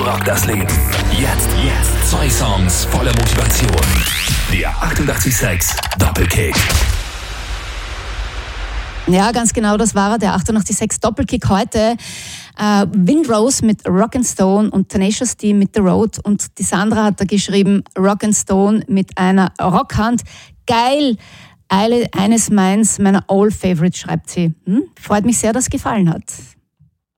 Rock das Leben. Jetzt 2 Songs voller Motivation. Der 88,6 Doppelkick. Ja, ganz genau, das war er, der 88,6 Doppelkick heute. Windrose mit Rock'n'Stone und Tenacious D mit The Road. Und die Sandra hat da geschrieben, Rock'n'Stone mit einer Rockhand. Geil! Eines meiner All Favorites, schreibt sie. Freut mich sehr, dass es gefallen hat.